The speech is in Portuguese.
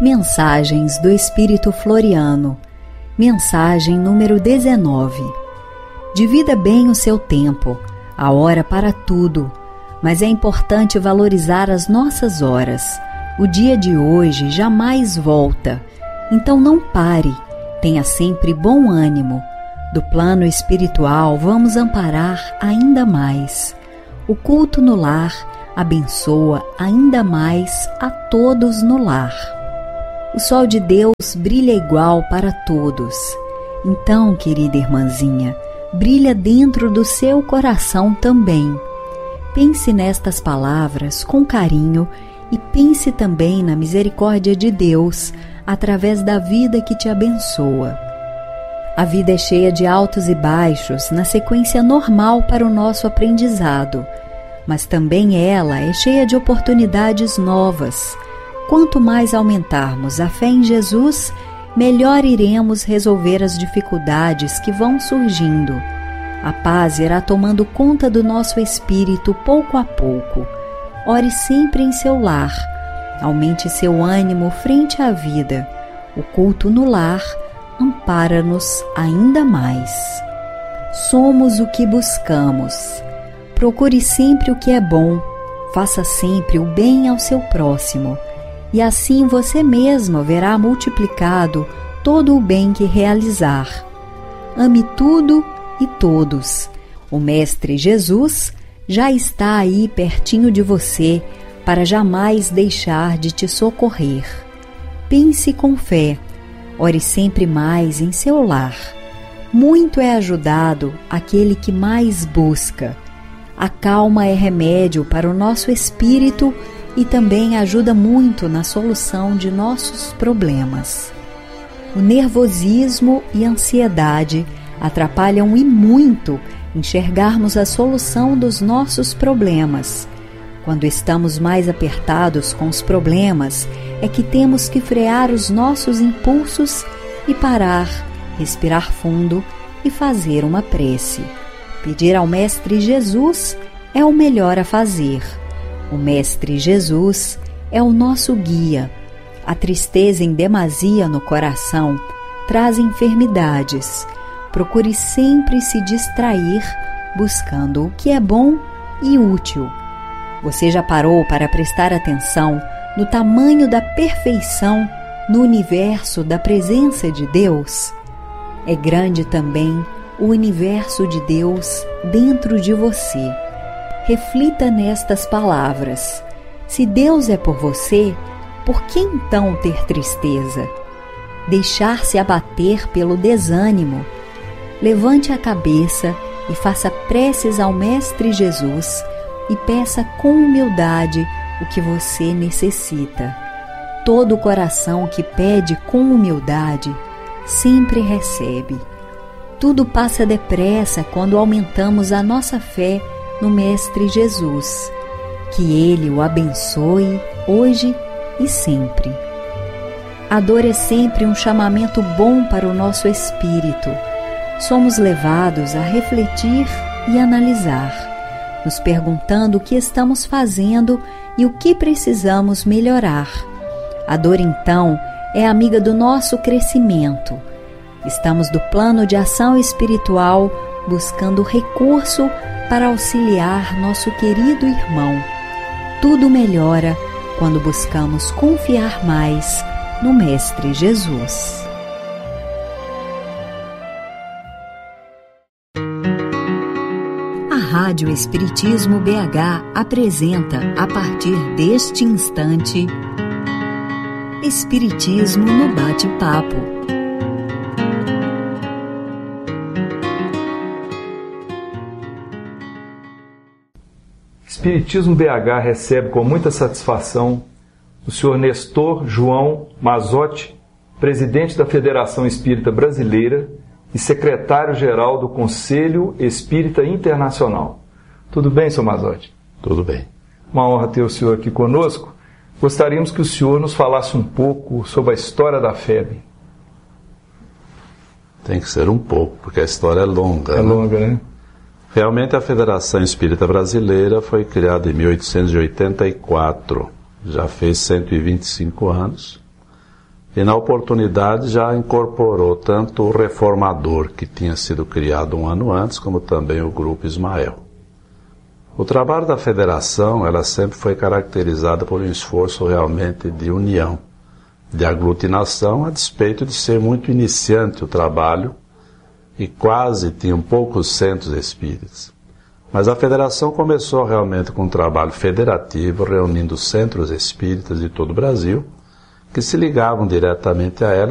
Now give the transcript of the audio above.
Mensagens do Espírito Floriano. Mensagem número 19. Divida bem o seu tempo, há hora para tudo, mas é importante valorizar as nossas horas. O dia de hoje jamais volta, então não pare, tenha sempre bom ânimo. Do plano espiritual vamos amparar ainda mais. O culto no lar abençoa ainda mais a todos no lar. O sol de Deus brilha igual para todos. Então, querida irmãzinha, brilha dentro do seu coração também. Pense nestas palavras com carinho e pense também na misericórdia de Deus através da vida que te abençoa. A vida é cheia de altos e baixos na sequência normal para o nosso aprendizado, mas também ela é cheia de oportunidades novas. Quanto mais aumentarmos a fé em Jesus, melhor iremos resolver as dificuldades que vão surgindo. A paz irá tomando conta do nosso espírito pouco a pouco. Ore sempre em seu lar. Aumente seu ânimo frente à vida. O culto no lar ampara-nos ainda mais. Somos o que buscamos. Procure sempre o que é bom. Faça sempre o bem ao seu próximo. E assim você mesmo verá multiplicado todo o bem que realizar. Ame tudo e todos. O Mestre Jesus já está aí pertinho de você para jamais deixar de te socorrer. Pense com fé. Ore sempre mais em seu lar. Muito é ajudado aquele que mais busca. A calma é remédio para o nosso espírito e também ajuda muito na solução de nossos problemas. O nervosismo e a ansiedade atrapalham e muito enxergarmos a solução dos nossos problemas. Quando estamos mais apertados com os problemas, é que temos que frear os nossos impulsos e parar, respirar fundo e fazer uma prece. Pedir ao Mestre Jesus é o melhor a fazer. O Mestre Jesus é o nosso guia. A tristeza em demasia no coração traz enfermidades. Procure sempre se distrair, buscando o que é bom e útil. Você já parou para prestar atenção no tamanho da perfeição no universo da presença de Deus? É grande também o universo de Deus dentro de você. Reflita nestas palavras. Se Deus é por você, por que então ter tristeza? Deixar-se abater pelo desânimo? Levante a cabeça e faça preces ao Mestre Jesus e peça com humildade o que você necessita. Todo coração que pede com humildade sempre recebe. Tudo passa depressa quando aumentamos a nossa fé no Mestre Jesus. Que Ele o abençoe hoje e sempre. A dor é sempre um chamamento bom para o nosso espírito. Somos levados a refletir e analisar, nos perguntando o que estamos fazendo e o que precisamos melhorar. A dor, então, é amiga do nosso crescimento. Estamos do plano de ação espiritual buscando recurso para auxiliar nosso querido irmão. Tudo melhora quando buscamos confiar mais no Mestre Jesus. A Rádio Espiritismo BH apresenta, a partir deste instante, Espiritismo no Bate-Papo. Espiritismo BH recebe com muita satisfação o senhor Nestor João Mazotti, presidente da Federação Espírita Brasileira e secretário-geral do Conselho Espírita Internacional. Tudo bem, senhor Mazotti? Tudo bem. Uma honra ter o senhor aqui conosco. Gostaríamos que o senhor nos falasse um pouco sobre a história da FEB. Tem que ser um pouco, porque a história é longa. É longa, né? Realmente a Federação Espírita Brasileira foi criada em 1884, já fez 125 anos, e na oportunidade já incorporou tanto o Reformador, que tinha sido criado um ano antes, como também o Grupo Ismael. O trabalho da federação, ela sempre foi caracterizada por um esforço realmente de união, de aglutinação, a despeito de ser muito iniciante o trabalho e quase tinham poucos centros espíritas. Mas a federação começou realmente com um trabalho federativo, reunindo centros espíritas de todo o Brasil, que se ligavam diretamente a ela,